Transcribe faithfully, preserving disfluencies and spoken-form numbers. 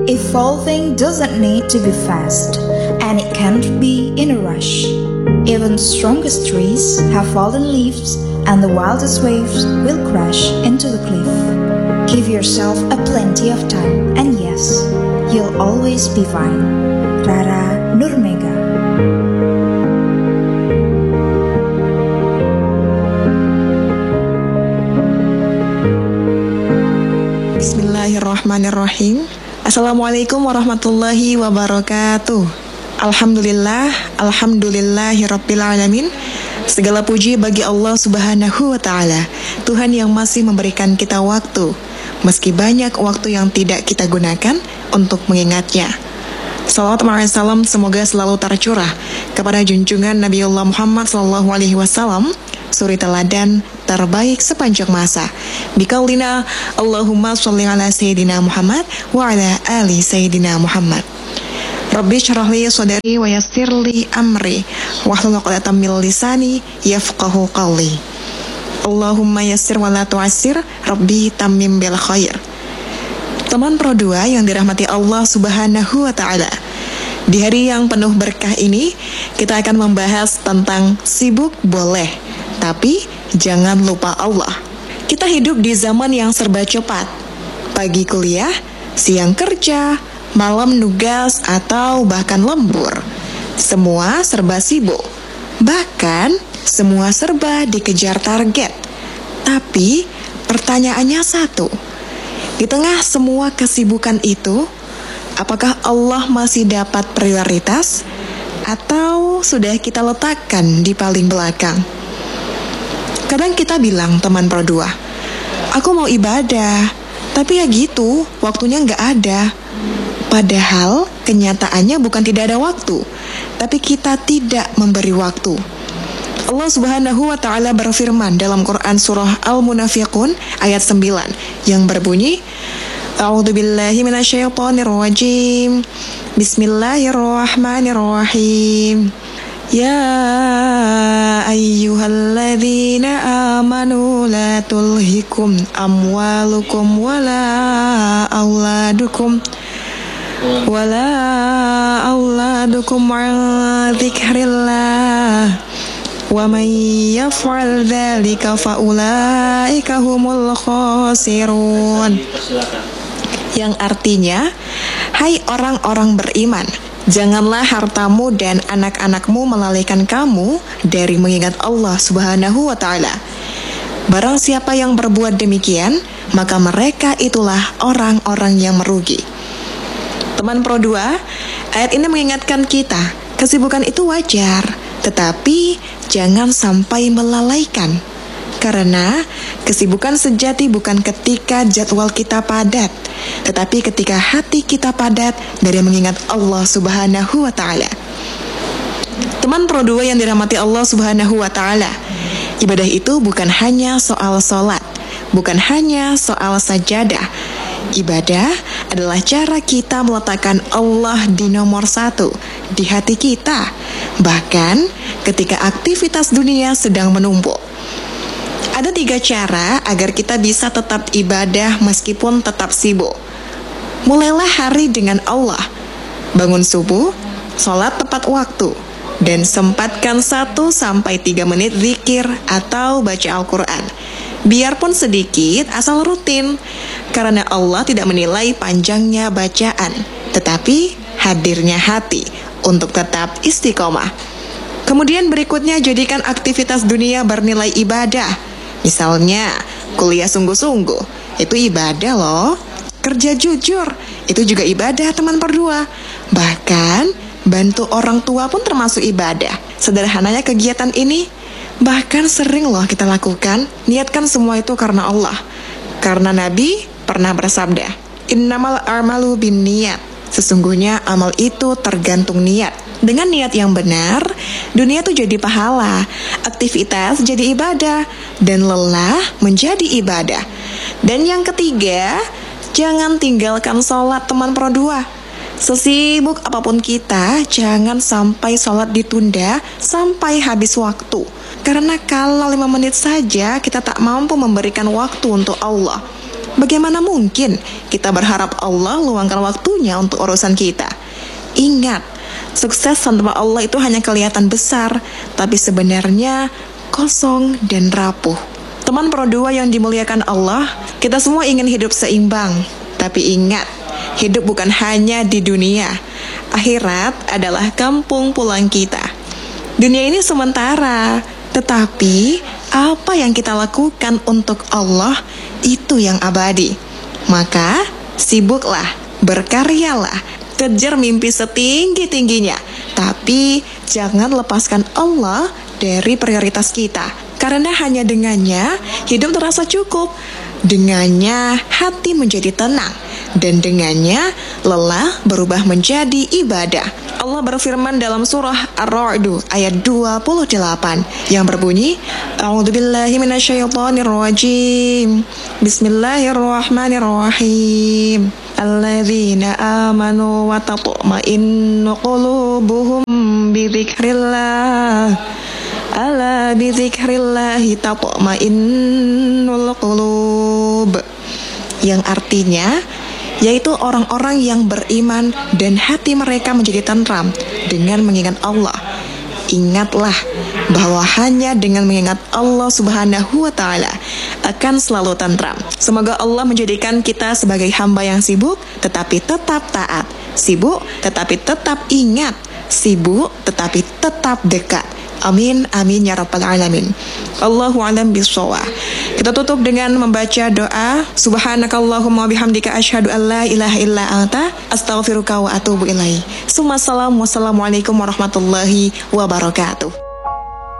Evolving doesn't need to be fast, and it can't be in a rush. Even strongest trees have fallen leaves, and the wildest waves will crash into the cliff. Give yourself a plenty of time, and yes, you'll always be fine. Rara Nurmega. Bismillahirrahmanirrahim. Assalamualaikum warahmatullahi wabarakatuh. Alhamdulillah, alhamdulillahirabbil alamin. Segala puji bagi Allah Subhanahu wa taala, Tuhan yang masih memberikan kita waktu, meski banyak waktu yang tidak kita gunakan untuk mengingatnya. Salawat dan salam semoga selalu tercurah kepada junjungan Nabiullah Muhammad sallallahu alaihi wasallam, suri teladan terbaik sepanjang masa. Bikaulina Allahumma sholli ala Sayyidina Muhammad wa ala ali Sayyidina Muhammad. Rabbi syrah li sadri wa yassir li amri wahlul 'uqdatam min lisani yafqahu qawli. Allahumma yassir wa la tu'assir, Rabbi tammim bil khair. Teman Pro dua yang dirahmati Allah Subhanahu wa taala. Di hari yang penuh berkah ini, kita akan membahas tentang sibuk boleh, tapi jangan lupa Allah. Kita hidup di zaman yang serba cepat. Pagi kuliah, siang kerja, malam nugas, atau bahkan lembur. Semua serba sibuk. Bahkan semua serba dikejar target. Tapi pertanyaannya satu. Di tengah semua kesibukan itu, apakah Allah masih dapat prioritas atau sudah kita letakkan di paling belakang? Kadang kita bilang, teman Pro dua, aku mau ibadah, tapi ya gitu, waktunya nggak ada. Padahal kenyataannya bukan tidak ada waktu, tapi kita tidak memberi waktu. Allah Subhanahu wa taala berfirman dalam Quran surah Al-Munafiqun ayat sembilan yang berbunyi, A'udzubillahi minasyaitonir rajim. Bismillahirrahmanirrahim. Ya ayyuhalladzina amanu la tulhikum amwalukum wala auladukum wala auladukum an dzikrillah wa man yaf'al dzalika fa ulaika humul khasirun. Yang artinya, hai orang-orang beriman, janganlah hartamu dan anak-anakmu melalaikan kamu dari mengingat Allah Subhanahu wa taala. Barang siapa yang berbuat demikian, maka mereka itulah orang-orang yang merugi. Teman Pro dua, ayat ini mengingatkan kita, kesibukan itu wajar, tetapi jangan sampai melalaikan. Karena kesibukan sejati bukan ketika jadwal kita padat, tetapi ketika hati kita padat dari mengingat Allah Subhanahu wa taala. Teman Pro dua yang dirahmati Allah Subhanahu wa taala, ibadah itu bukan hanya soal sholat, bukan hanya soal sajadah. Ibadah adalah cara kita meletakkan Allah di nomor satu di hati kita, bahkan ketika aktivitas dunia sedang menumpuk. Ada tiga cara agar kita bisa tetap ibadah meskipun tetap sibuk. Mulailah hari dengan Allah. Bangun subuh, sholat tepat waktu, dan sempatkan satu sampai tiga menit zikir atau baca Al-Quran. Biarpun sedikit, asal rutin. Karena Allah tidak menilai panjangnya bacaan, tetapi hadirnya hati untuk tetap istiqomah. Kemudian berikutnya, jadikan aktivitas dunia bernilai ibadah. Misalnya, kuliah sungguh-sungguh, itu ibadah loh. Kerja jujur, itu juga ibadah teman Pro dua. Bahkan, bantu orang tua pun termasuk ibadah. Sederhananya kegiatan ini, bahkan sering loh kita lakukan. Niatkan semua itu karena Allah. Karena Nabi pernah bersabda, Innamal a'malu bin niat. Sesungguhnya amal itu tergantung niat. Dengan niat yang benar, dunia tuh jadi pahala, aktivitas jadi ibadah, dan lelah menjadi ibadah. Dan yang ketiga, jangan tinggalkan sholat teman Pro dua. Sesibuk apapun kita, jangan sampai sholat ditunda sampai habis waktu. Karena kalau lima menit saja kita tak mampu memberikan waktu untuk Allah, Bagaimana mungkin kita berharap Allah luangkan waktunya untuk urusan kita? Ingat, sukses tanpa Allah itu hanya kelihatan besar, tapi sebenarnya kosong dan rapuh. Teman Pro dua yang dimuliakan Allah, kita semua ingin hidup seimbang. Tapi ingat, hidup bukan hanya di dunia. Akhirat adalah kampung pulang kita. Dunia ini sementara, tetapi apa yang kita lakukan untuk Allah itu yang abadi. Maka sibuklah, berkaryalah, kejar mimpi setinggi-tingginya. Tapi jangan lepaskan Allah dari prioritas kita. Karena hanya dengannya hidup terasa cukup. Dengannya hati menjadi tenang. Dan dengannya lelah berubah menjadi ibadah. Allah berfirman dalam surah Ar-Ra'd ayat dua puluh delapan yang berbunyi, A'udzubillahi minasyaitonirrajim. Bismillahirrahmanirrahim. Alladzina amanu wa tatma'innu qulubuhum bi dzikrillah. Ala bi dzikrillahi tatma'innul qulub. Yang artinya yaitu orang-orang yang beriman dan hati mereka menjadi tentram dengan mengingat Allah. Ingatlah bahwa hanya dengan mengingat Allah Subhanahu wa Ta'ala akan selalu tentram. Semoga Allah menjadikan kita sebagai hamba yang sibuk tetapi tetap taat, sibuk tetapi tetap ingat, sibuk tetapi tetap dekat. Amin, amin ya rabbal alamin. Allahu a'lam bishawab. Kita tutup dengan membaca doa. Subhanakallahumma bihamdika asyhadu an la ilaha illa anta astaghfiruka wa atubu ilaik. Wassalamualaikum warahmatullahi wabarakatuh.